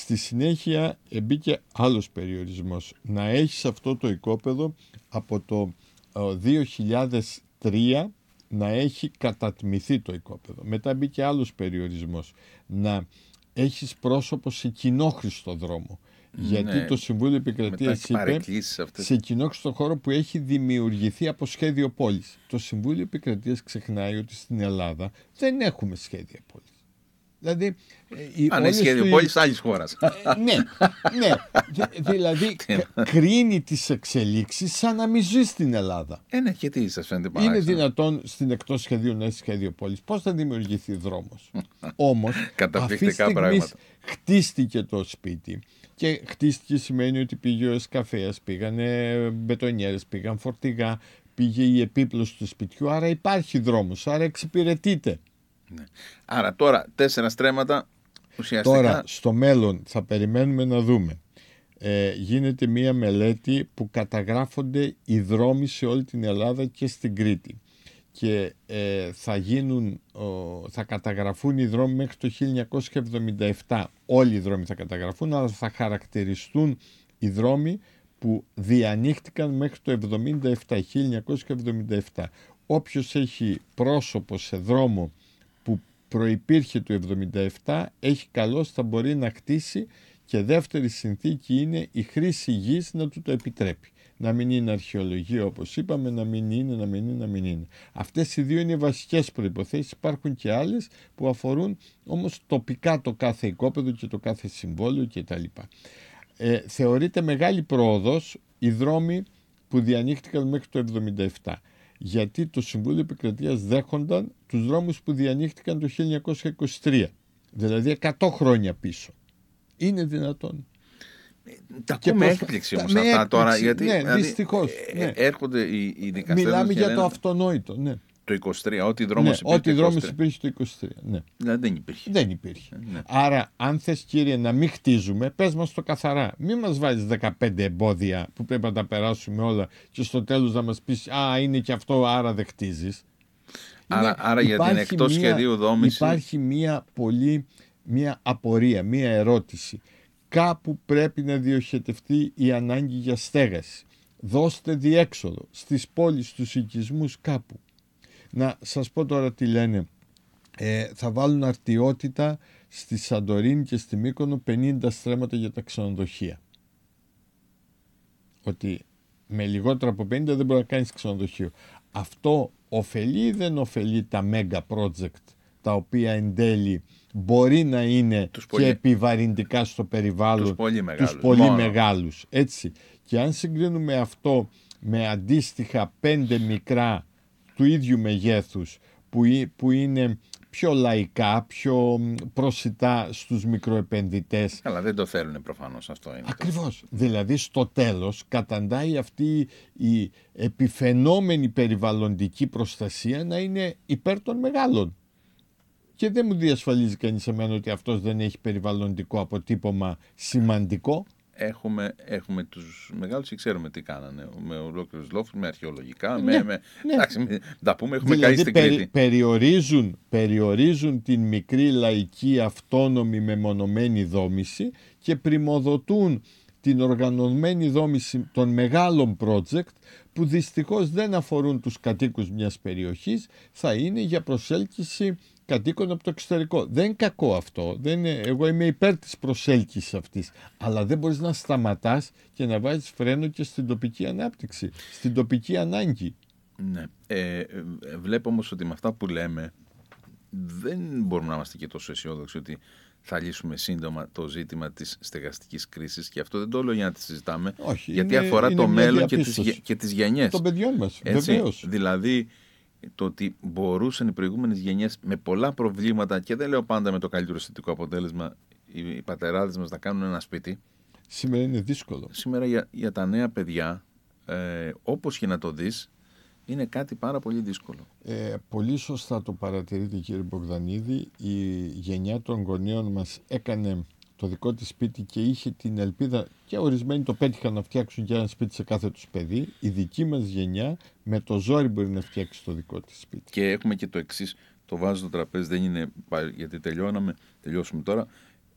Στη συνέχεια μπήκε άλλος περιορισμός. Να έχεις αυτό το οικόπεδο από το 2003 να έχει κατατμηθεί το οικόπεδο. Μετά μπήκε άλλος περιορισμός. Να έχεις πρόσωπο σε κοινόχρηστο δρόμο. Γιατί το Συμβούλιο Επικρατείας είπε σε κοινόχρηστο χώρο που έχει δημιουργηθεί από σχέδιο πόλης. Το Συμβούλιο Επικρατείας ξεχνάει ότι στην Ελλάδα δεν έχουμε σχέδια πόλης. Δηλαδή, αν είναι σχέδιο πόλης άλλης χώρας. Ναι. Δηλαδή κρίνει τις εξελίξεις σαν να μην ζει στην Ελλάδα. Ναι, και τι σας φαίνεται παράξενο. Είναι δυνατόν στην εκτός σχεδίου να έχει σχέδιο πόλης? Πώς θα δημιουργηθεί δρόμος? Όμως αυτή τη στιγμή χτίστηκε το σπίτι. Και χτίστηκε σημαίνει ότι πήγε ο εσκαφέας, πήγανε μπετονιέρες, πήγαν φορτηγά, πήγε η επίπλωση του σπιτιού, άρα υπάρχει δρόμος, άρα εξυπηρετείται. Ναι. Άρα τώρα 4 στρέμματα ουσιαστικά. Τώρα στο μέλλον θα περιμένουμε να δούμε. Γίνεται μία μελέτη που καταγράφονται οι δρόμοι σε όλη την Ελλάδα και στην Κρήτη. Και θα καταγραφούν οι δρόμοι μέχρι το 1977. Όλοι οι δρόμοι θα καταγραφούν, αλλά θα χαρακτηριστούν οι δρόμοι που διανοίχτηκαν μέχρι το 1977. Όποιος έχει πρόσωπο σε δρόμο που προϋπήρχε το 1977, έχει καλώς, θα μπορεί να χτίσει, και δεύτερη συνθήκη είναι η χρήση γης να του το επιτρέπει. Να μην είναι αρχαιολογία όπως είπαμε, να μην είναι. Αυτές οι δύο είναι οι βασικές προϋποθέσεις. Υπάρχουν και άλλες που αφορούν όμως τοπικά το κάθε οικόπεδο και το κάθε συμβόλαιο κτλ. Θεωρείται μεγάλη πρόοδος οι δρόμοι που διανοίχτηκαν μέχρι το 1977. Γιατί το Συμβούλιο Επικρατείας δέχονταν τους δρόμους που διανοίχτηκαν το 1923. Δηλαδή 100 χρόνια πίσω. Είναι δυνατόν? Τα ακούμε έκπληξη όμως αυτά τώρα, γιατί δηλαδή, δυστυχώς, έρχονται οι δικαστές. Μιλάμε για το αυτονόητο, ναι. Το 23, ό,τι δρόμος υπήρχε το 23. Ναι. Δηλαδή δεν υπήρχε. Ναι. Άρα, αν θες, κύριε, να μην χτίζουμε, πες μας το καθαρά. Μην μας βάζεις 15 εμπόδια που πρέπει να τα περάσουμε όλα και στο τέλος να μας πεις είναι και αυτό, άρα δεν χτίζεις. Άρα για την εκτός σχεδίου δόμηση υπάρχει μια απορία, μια ερώτηση. Κάπου πρέπει να διοχετευτεί η ανάγκη για στέγαση. Δώστε διέξοδο στις πόλεις, στους οικισμούς κάπου. Να σας πω τώρα τι λένε. Θα βάλουν αρτιότητα στη Σαντορίνη και στη Μύκονο 50 στρέμματα για τα ξενοδοχεία. Ότι με λιγότερα από 50 δεν μπορεί να κάνεις ξενοδοχείο. Αυτό ωφελεί ή δεν ωφελεί τα mega project, τα οποία εν τέλει μπορεί να είναι και επιβαρυντικά στο περιβάλλον, τους πολύ μεγάλους. Έτσι. Και αν συγκρίνουμε αυτό με αντίστοιχα 5 μικρά του ίδιου μεγέθους που είναι πιο λαϊκά, πιο προσιτά στους μικροεπενδυτές. Αλλά δεν το θέλουν προφανώς, αυτό είναι. Ακριβώς. Δηλαδή στο τέλος καταντάει αυτή η επιφαινόμενη περιβαλλοντική προστασία να είναι υπέρ των μεγάλων. Και δεν μου διασφαλίζει κανείς εμένα ότι αυτός δεν έχει περιβαλλοντικό αποτύπωμα σημαντικό. Έχουμε τους μεγάλους και ξέρουμε τι κάνανε. Με ολόκληρους λόφους, με αρχαιολογικά. Εντάξει, τα πούμε, έχουμε δηλαδή, καεί στην Κρήτη. Περιορίζουν την μικρή λαϊκή αυτόνομη μεμονωμένη δόμηση και πριμοδοτούν την οργανωμένη δόμηση των μεγάλων project που δυστυχώς δεν αφορούν τους κατοίκους μιας περιοχής, θα είναι για προσέλκυση κατοίκων από το εξωτερικό. Δεν είναι κακό αυτό. Εγώ είμαι υπέρ της προσέλκυσης αυτής. Αλλά δεν μπορείς να σταματάς και να βάζεις φρένο και στην τοπική ανάπτυξη, στην τοπική ανάγκη. Ναι. Βλέπω όμως ότι με αυτά που λέμε δεν μπορούμε να είμαστε και τόσο αισιόδοξοι ότι θα λύσουμε σύντομα το ζήτημα της στεγαστικής κρίσης, και αυτό δεν το λέω για να τη συζητάμε. Όχι, γιατί αφορά το μέλλον και τις γενιές. Των παιδιών μας, βεβαίως. Δηλαδή, το ότι μπορούσαν οι προηγούμενες γενιές με πολλά προβλήματα, και δεν λέω πάντα με το καλύτερο αισθητικό αποτέλεσμα, οι πατεράδες μας να κάνουν ένα σπίτι. Σήμερα είναι δύσκολο. Σήμερα για τα νέα παιδιά, όπως και να το δεις, είναι κάτι πάρα πολύ δύσκολο. Πολύ σωστά το παρατηρείτε, κύριε Μπογδανίδη. Η γενιά των γονέων μας έκανε το δικό της σπίτι και είχε την ελπίδα, και ορισμένοι το πέτυχαν, να φτιάξουν και ένα σπίτι σε κάθε τους παιδί. Η δική μας γενιά με το ζόρι μπορεί να φτιάξει το δικό της σπίτι. Και έχουμε και το εξής, το βάζω στο τραπέζι, δεν είναι γιατί τελειώσουμε τώρα.